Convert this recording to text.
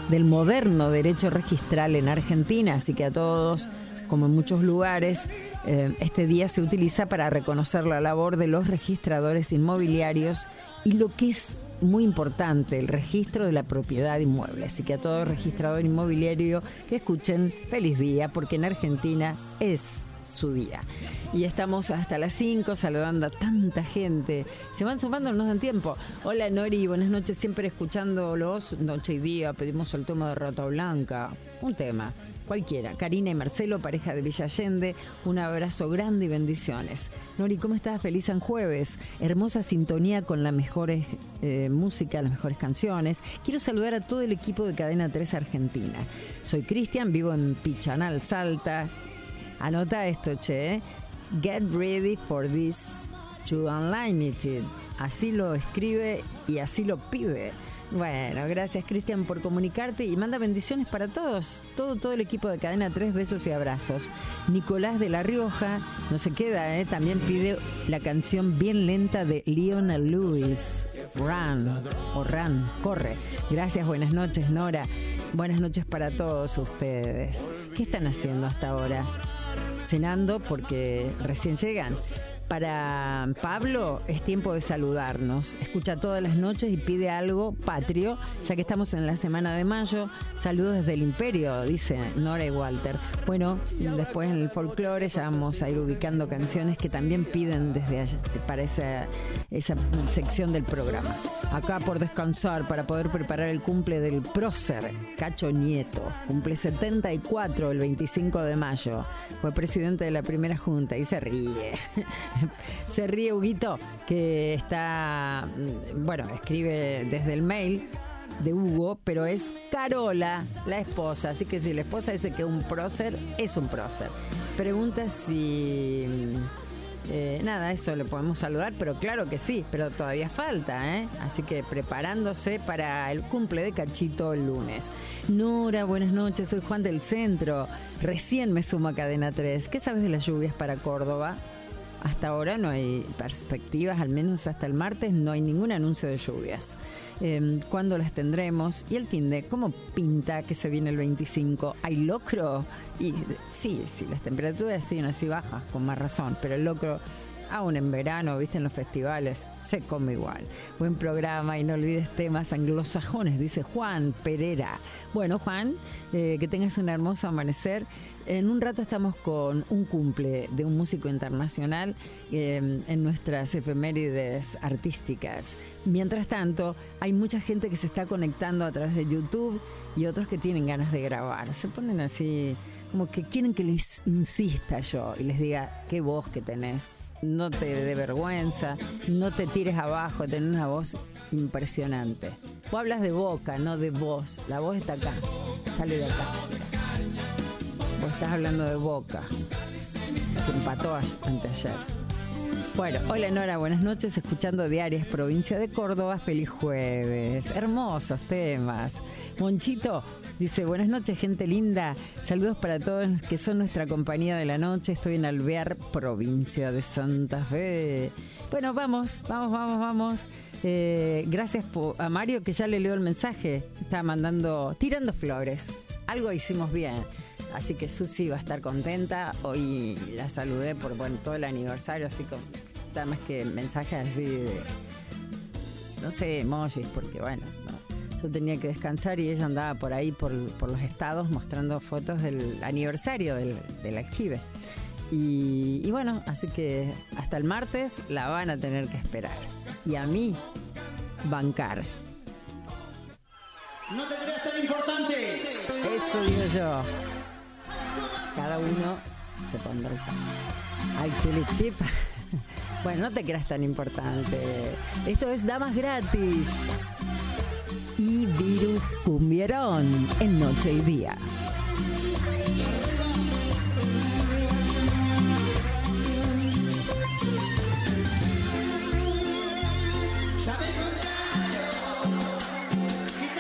del moderno derecho registral en Argentina, así que a todos, como en muchos lugares, este día se utiliza para reconocer la labor de los registradores inmobiliarios y lo que es muy importante, el registro de la propiedad inmueble. Así que a todo registrador inmobiliario que escuchen, feliz día, porque en Argentina es su día. Y estamos hasta las 5 saludando a tanta gente. Se van sumando, no nos dan tiempo. Hola Nori, buenas noches, siempre escuchándolos noche y día. Pedimos el tema de Rata Blanca, un tema cualquiera. Karina y Marcelo, pareja de Villa Allende, un abrazo grande y bendiciones. Nori, ¿cómo estás? Feliz San Jueves. Hermosa sintonía con la mejor música, las mejores canciones. Quiero saludar a todo el equipo de Cadena 3 Argentina. Soy Cristian, vivo en Pichanal, Salta. Anota esto, che. Get ready for this to Unlimited. Así lo escribe y así lo pide. Bueno, gracias Cristian por comunicarte y manda bendiciones para todos, todo el equipo de Cadena 3, besos y abrazos. Nicolás de La Rioja, no se queda, también pide la canción bien lenta de Lionel Lewis, Run, corre. Gracias, buenas noches Nora, buenas noches para todos ustedes. ¿Qué están haciendo hasta ahora? Cenando porque recién llegan. Para Pablo es tiempo de saludarnos. Escucha todas las noches y pide algo patrio, ya que estamos en la semana de mayo. Saludos desde el Imperio, dice Nora y Walter. Bueno, después en el folclore ya vamos a ir ubicando canciones que también piden desde allá, para esa sección del programa. Acá por descansar, para poder preparar el cumple del prócer Cacho Nieto. Cumple 74 el 25 de mayo. Fue presidente de la primera junta y se ríe. Se ríe Huguito, que está, escribe desde el mail de Hugo, pero es Carola, la esposa. Así que si la esposa dice que un prócer, es un prócer. Pregunta si... eso le podemos saludar, pero claro que sí, pero todavía falta, así que preparándose para el cumple de Cachito el lunes. Nora, buenas noches, soy Juan del Centro, recién me sumo a Cadena 3. ¿Qué sabes de las lluvias para Córdoba? Hasta ahora no hay perspectivas, al menos hasta el martes no hay ningún anuncio de lluvias. ¿Cuándo las tendremos? Y el fin de, ¿cómo pinta que se viene el 25? ¿Hay locro? Y sí, las temperaturas siguen así bajas, con más razón, pero el locro, aún en verano, viste, en los festivales, se come igual. Buen programa y no olvides temas anglosajones, dice Juan Pereira. Bueno, Juan, que tengas un hermoso amanecer. En un rato estamos con un cumple de un músico internacional en nuestras efemérides artísticas. Mientras tanto, hay mucha gente que se está conectando a través de YouTube y otros que tienen ganas de grabar. Se ponen así, como que quieren que les insista yo y les diga qué voz que tenés. No te dé vergüenza, no te tires abajo, tenés una voz impresionante. Vos hablas de boca, no de voz. La voz está acá, sale de acá. Vos estás hablando de boca, que empató anteayer. Bueno, hola Nora, buenas noches, escuchando Diarias, provincia de Córdoba, feliz jueves. Hermosos temas. Monchito dice, buenas noches, gente linda. Saludos para todos los que son nuestra compañía de la noche. Estoy en Alvear, provincia de Santa Fe. Bueno, vamos. Gracias a Mario, que ya le leo el mensaje. Estaba tirando flores. Algo hicimos bien. Así que Susi va a estar contenta. Hoy la saludé por todo el aniversario, así como nada más que mensajes así de, no sé, emojis, porque yo tenía que descansar y ella andaba por ahí por los estados mostrando fotos del aniversario del aljibe. Y bueno, así que hasta el martes la van a tener que esperar. Y a mí, bancar. No te creas tan importante. Eso digo yo. Cada uno se pondrá el saco. Ay, qué le tipa. Bueno, no te creas tan importante. Esto es Damas Gratis y Virus Cumbierón en Noche y Día.